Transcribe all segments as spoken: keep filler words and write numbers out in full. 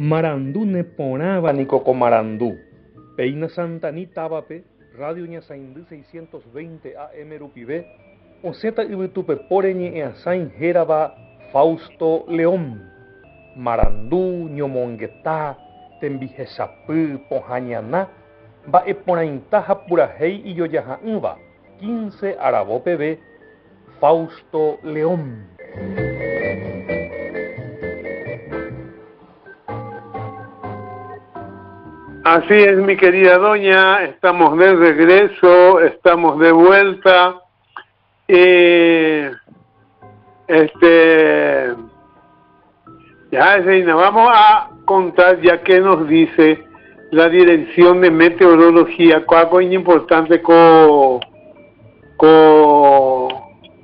Marandú neporava Nicoco Marandú. Peina Santanita Abape, Radio Ñasaindú seiscientos veinte A M Rupivé, Oceta Ibutupe Poreñe Easain Jeraba Fausto León. Marandú, Ñomonguetá, Tembijeshapy, Pojañaná, Ba'eporãitaha Purahei y Yojaha'ỹva, quince Arabo P B, Fausto León. Así es, mi querida doña, estamos de regreso, estamos de vuelta. Eh, este, ya, Reina, vamos a contar ya que nos dice la Dirección de Meteorología, algo importante con, con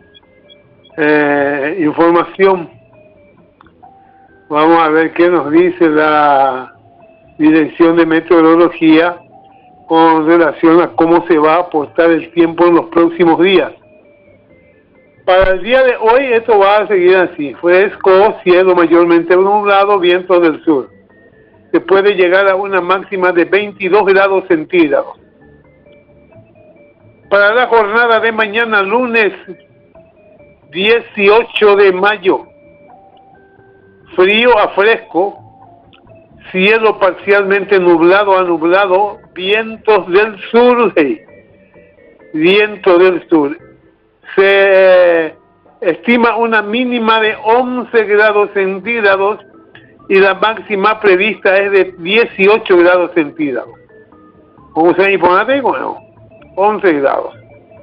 eh, información. Vamos a ver qué nos dice la Dirección de Meteorología con relación a cómo se va a aportar el tiempo en los próximos días. Para el día de hoy esto va a seguir así: fresco, cielo mayormente nublado, viento del sur. Se puede llegar a una máxima de veintidós grados centígrados. Para la jornada de mañana, lunes dieciocho de mayo, frío a fresco, cielo parcialmente nublado a nublado, vientos del sur, viento del sur. Se estima una mínima de once grados centígrados y la máxima prevista es de dieciocho grados centígrados. ¿Cómo se impone? Bueno, once grados.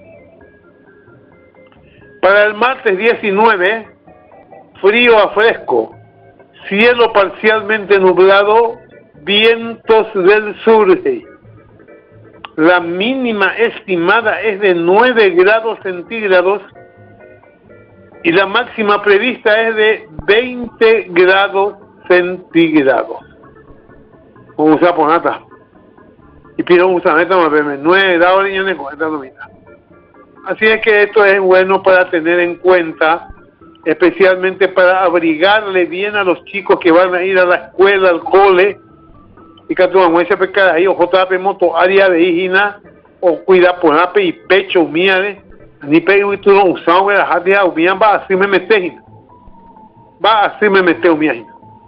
Para el martes diecinueve, frío a fresco, cielo parcialmente nublado, vientos del sur. La mínima estimada es de nueve grados centígrados y la máxima prevista es de veinte grados centígrados. Como usa ponata. Y pido usa meta más verme nueve grados de con esta domina. Así es que esto es bueno para tener en cuenta, especialmente para abrigarle bien a los chicos que van a ir a la escuela, al cole, y que tu mamá se peca ahí, o jotape moto, área de hijina, o cuida por ape y pecho, miare, ni pe y tú no usas, que la gente ya ubían, va así me metes, va así me metes, miare.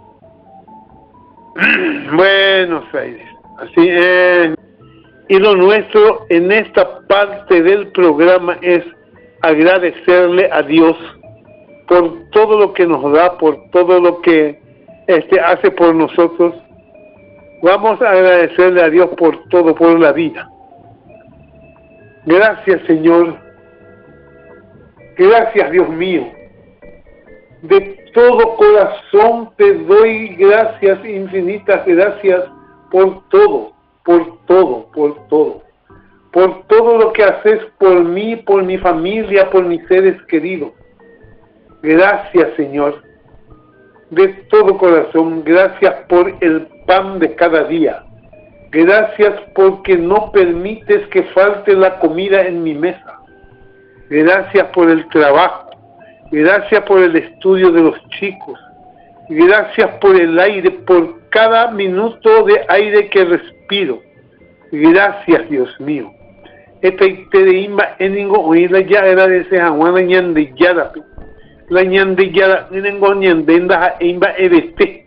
Buenos Aires, así es. Y lo nuestro en esta parte del programa es agradecerle a Dios por todo lo que nos da, por todo lo que este hace por nosotros. Vamos a agradecerle a Dios por todo, por la vida. Gracias, Señor. Gracias, Dios mío. De todo corazón te doy gracias, infinitas gracias por todo, por todo, por todo. Por todo lo que haces por mí, por mi familia, por mis seres queridos. Gracias, Señor, de todo corazón. Gracias por el pan de cada día. Gracias porque no permites que falte la comida en mi mesa. Gracias por el trabajo. Gracias por el estudio de los chicos. Gracias por el aire, por cada minuto de aire que respiro. Gracias, Dios mío. Esta itereimba en ningún oíla ya era de ese jaguán de yara. La ñande yara nengo ñande ndaha eimba ebete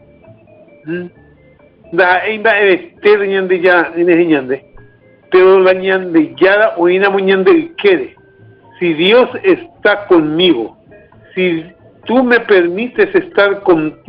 ndaha eimba ebete la ñande yara ine ñande, pero la ñande yara oína mu ñande quede. Si Dios está conmigo, si tú me permites estar contigo,